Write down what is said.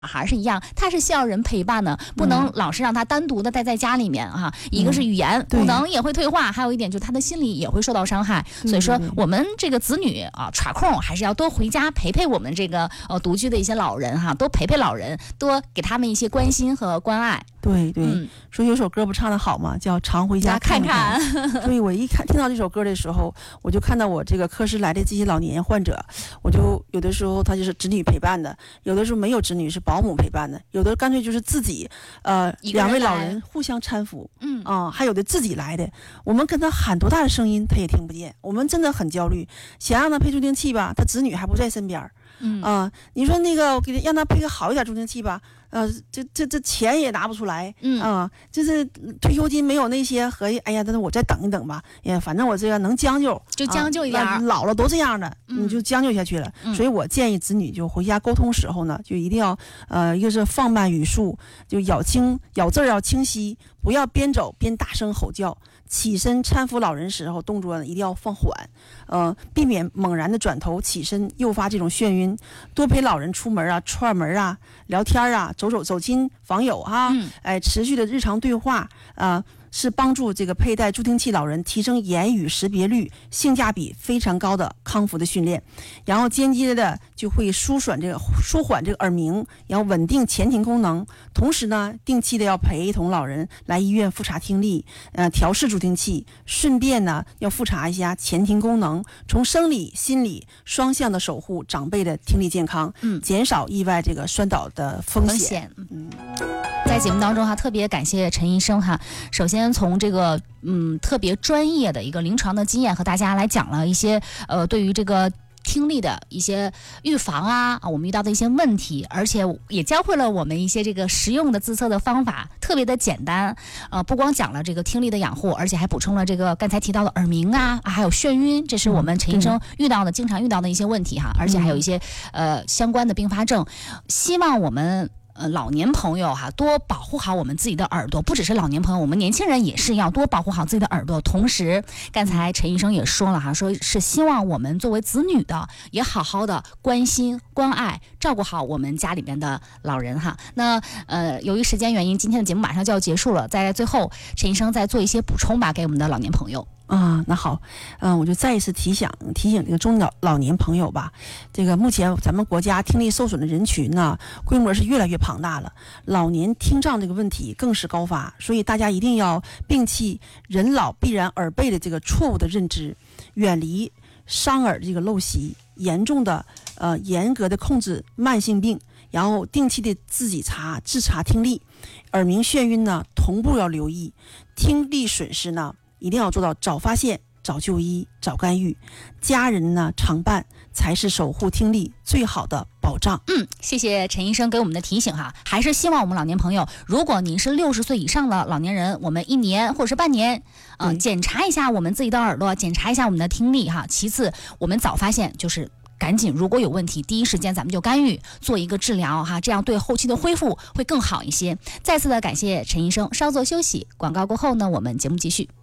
孩是一样，他是需要人陪伴的，不能老是让他单独的待在家里面哈。一个是语言功能也会退化，还有一点就是他的心理也会受到伤害。所以说，我们这个子女啊，耍空还是要多回家陪陪我们这个独居的一些老人哈，多陪陪老人，多给他们一些关心和关爱。 对对，说有首歌不唱得好吗？叫《常回家看看》。所以我一听到这首歌的时候，我就看到我这个科室来的这些老年患者，我就有的时候他就是子女陪伴的，有的时候没有子女是保姆陪伴的，有的干脆就是自己两位老人互相搀扶，还有的自己来的。我们跟他喊多大的声音他也听不见，我们真的很焦虑，想让他配助听器吧，他子女还不在身边。你说那个我给他让他配个好一点助听器吧，这钱也拿不出来，就是退休金没有那些合计，哎呀，但是我再等一等吧，反正我这个能将就， 就将就一点， 老了都这样的，你就将就下去了。所以我建议子女就回家沟通时候呢，就一定要一个是放慢语速，就咬字要清晰，不要边走边大声吼叫。起身搀扶老人时候动作呢一定要放缓，避免猛然的转头起身诱发这种眩晕。多陪老人出门啊、串门啊、聊天啊、走亲访友哈，持续的日常对话是帮助这个佩戴助听器老人提升言语识别率，性价比非常高的康复的训练。然后间接的就会舒缓这个耳鸣，然后稳定前庭功能。同时呢，定期的要陪同老人来医院复查听力，调试助听器，顺便呢要复查一下前庭功能，从生理、心理双向的守护长辈的听力健康，减少意外这个摔倒的风险。 在节目当中哈，特别感谢陈医生哈。首先从这个特别专业的一个临床的经验和大家来讲了一些对于这个听力的一些预防啊，我们遇到的一些问题，而且也教会了我们一些这个实用的自测的方法，特别的简单。不光讲了这个听力的养护，而且还补充了这个刚才提到的耳鸣啊，还有眩晕，这是我们陈医生经常遇到的一些问题哈，而且还有一些相关的并发症。希望我们老年朋友哈，多保护好我们自己的耳朵，不只是老年朋友，我们年轻人也是要多保护好自己的耳朵。同时，刚才陈医生也说了哈，说是希望我们作为子女的，也好好的关心、关爱、照顾好我们家里面的老人哈。那由于时间原因，今天的节目马上就要结束了，在最后，陈医生再做一些补充吧，给我们的老年朋友。 那好，我就再一次提醒这个中老年朋友吧。这个目前咱们国家听力受损的人群呢，规模是越来越庞大了，老年听障这个问题更是高发，所以大家一定要摒弃人老必然耳背的这个错误的认知，远离伤耳这个陋习，严重的严格的控制慢性病，然后定期的自查听力，耳鸣眩晕呢同步要留意，听力损失呢一定要做到早发现、早就医、早干预，家人呢常伴才是守护听力最好的保障。 谢谢陈医生给我们的提醒哈，还是希望我们老年朋友，如果您是60岁以上的老年人，我们1年或者是半年，检查一下我们自己的耳朵，检查一下我们的听力哈。其次，我们早发现就是赶紧，如果有问题，第一时间咱们就干预，做一个治疗哈，这样对后期的恢复会更好一些。再次的感谢陈医生，稍作休息，广告过后呢，我们节目继续。